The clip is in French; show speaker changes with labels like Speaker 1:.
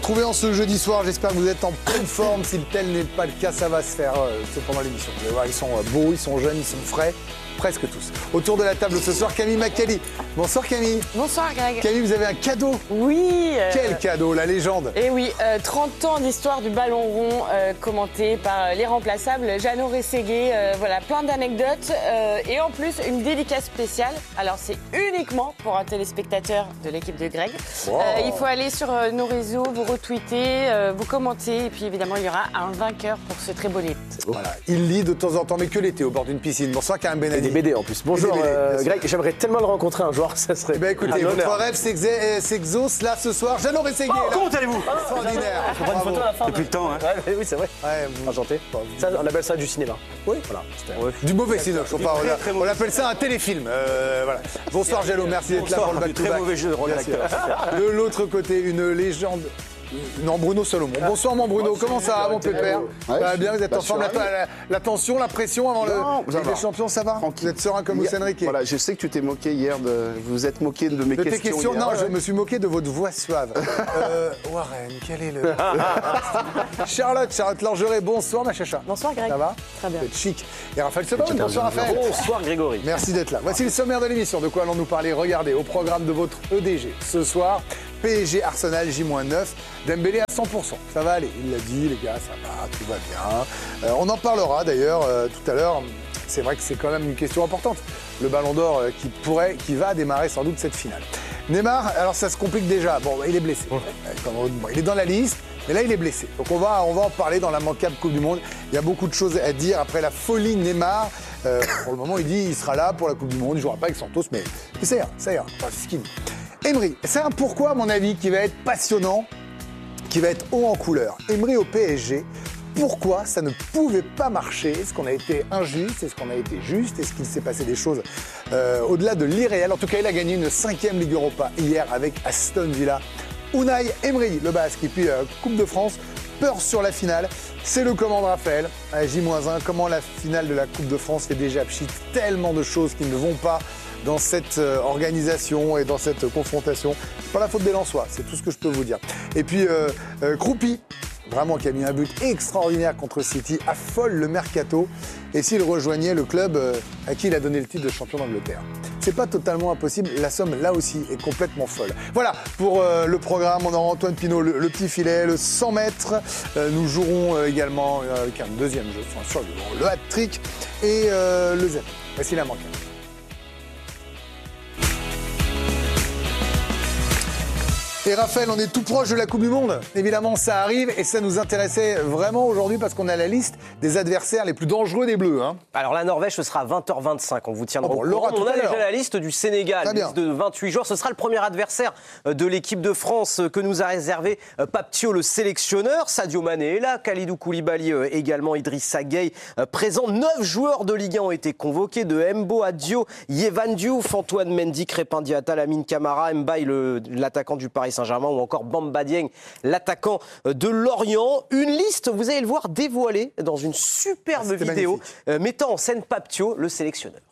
Speaker 1: Trouvez en ce jeudi soir, j'espère que vous êtes en pleine forme. Si tel n'est pas le cas, ça va se faire pendant l'émission. Vous allez voir, ils sont beaux, ils sont jeunes, ils sont frais. Presque tous. Autour de la table ce soir, Camille Macali. Bonsoir Camille.
Speaker 2: Bonsoir Greg.
Speaker 1: Camille, vous avez un cadeau.
Speaker 2: Oui.
Speaker 1: Quel cadeau, la légende.
Speaker 2: Et oui, 30 ans d'histoire du ballon rond commenté par l'irremplaçable Jeannot Rességuier. Voilà, plein d'anecdotes et en plus une dédicace spéciale. Alors c'est uniquement pour un téléspectateur de l'équipe de Greg.
Speaker 1: Wow.
Speaker 2: Il faut aller sur nos réseaux, vous retweeter, vous commenter et puis évidemment il y aura un vainqueur pour ce très beau livre.
Speaker 1: Voilà, il lit de temps en temps, mais que l'été au bord d'une piscine. Bonsoir Karim Benadi.
Speaker 3: Des BD en plus. Bonjour Greg, j'aimerais tellement le rencontrer un jour, ça serait.
Speaker 1: Eh bien écoutez, votre rêve s'exauce là ce soir. Jeannot Rességuier.
Speaker 4: Comment allez-vous?
Speaker 1: Extraordinaire.
Speaker 3: Je prends une photo à la fin.
Speaker 4: Depuis le temps, hein.
Speaker 3: Ouais, oui, c'est vrai.
Speaker 1: Ouais,
Speaker 3: Enchanté. Ça, on appelle ça du cinéma.
Speaker 1: Oui.
Speaker 3: Voilà.
Speaker 1: Du mauvais cinéma, on appelle ça un téléfilm. Voilà. Bonsoir Jeannot, merci d'être là pour le back-to-back.
Speaker 4: Très mauvais jeu de rôle d'acteur.
Speaker 1: De l'autre côté, une légende. Non, Bruno Salomon. Bonsoir mon Bruno, comment ça va mon pépère? Ça va bien, vous êtes en forme, la tension, la pression avant le Ligue des Champions, ça va? Vous êtes serein comme Luis Enrique?
Speaker 5: Voilà, je sais que tu t'es moqué hier, vous vous êtes moqué de mes
Speaker 1: de
Speaker 5: questions.
Speaker 1: Tes questions
Speaker 5: hier.
Speaker 1: Non, je me suis moqué de votre voix suave. Warren, quel est le... Charlotte Langeray, bonsoir ma chacha.
Speaker 2: Bonsoir Greg.
Speaker 1: Ça va?
Speaker 2: Très bien.
Speaker 1: Vous êtes chic. Et Raphaël Sebaoun, bonsoir Raphaël.
Speaker 3: Bonsoir Grégory.
Speaker 1: Merci d'être là. Voici le sommaire de l'émission. De quoi allons-nous parler? Regardez, au programme de votre EDG. Ce soir, PSG Arsenal J-9. Dembélé à 100%. Ça va aller. Il l'a dit, les gars, ça va, tout va bien. On en parlera d'ailleurs tout à l'heure. C'est vrai que c'est quand même une question importante. Le Ballon d'Or qui va démarrer sans doute cette finale. Neymar, alors ça se complique déjà. Bon, il est blessé. Il est dans la liste. Mais là, il est blessé. Donc on va en parler dans la manquable Coupe du Monde. Il y a beaucoup de choses à dire après la folie Neymar. Pour le moment, il dit qu'il sera là pour la Coupe du Monde. Il ne jouera pas avec Santos, mais ça ira. Enfin, c'est ce qu'il dit. Emery, c'est un pourquoi, à mon avis, qui va être passionnant, qui va être haut en couleur. Emery au PSG, pourquoi ça ne pouvait pas marcher? Est-ce qu'on a été injuste? Est-ce qu'on a été juste? Est-ce qu'il s'est passé des choses au-delà de l'irréel? En tout cas, il a gagné une 5e Ligue Europa hier avec Aston Villa. Unai Emery, le Basque, et puis Coupe de France, peur sur la finale. C'est le commande Raphaël, à J-1. Comment la finale de la Coupe de France fait déjà pchit tellement de choses qui ne vont pas dans cette organisation et dans cette confrontation. C'est pas la faute des Lensois, c'est tout ce que je peux vous dire. Et puis, Kroupi, vraiment qui a mis un but extraordinaire contre City, affole le mercato. Et s'il rejoignait le club à qui il a donné le titre de champion d'Angleterre. C'est pas totalement impossible, la somme là aussi est complètement folle. Voilà, pour le programme, on aura Antoine Pinault, le petit filet, le 100 mètres. Nous jouerons également avec un deuxième jeu, sur le hat-trick et le Z. Voici la manquée. Et Raphaël, on est tout proche de la Coupe du Monde. Évidemment, ça arrive et ça nous intéressait vraiment aujourd'hui parce qu'on a la liste des adversaires les plus dangereux des Bleus. Hein.
Speaker 3: Alors la Norvège, ce sera à 20h25. On vous tiendra au courant. On a déjà la liste du Sénégal, une liste de 28 joueurs. Ce sera le premier adversaire de l'équipe de France que nous a réservé Paptio, le sélectionneur. Sadio Mané est là, Kalidou Koulibaly également, Idrissa Gueye présent. 9 joueurs de Ligue 1 ont été convoqués, de Mbo à Dio, Yehvan Diouf, Antoine Mendy, Crépin Diatta, Lamine Camara, Mbaye, l'attaquant du Paris Saint-Germain, ou encore Bamba Dieng, l'attaquant de Lorient. Une liste, vous allez le voir, dévoilée dans une superbe vidéo mettant en scène Paptio, le sélectionneur.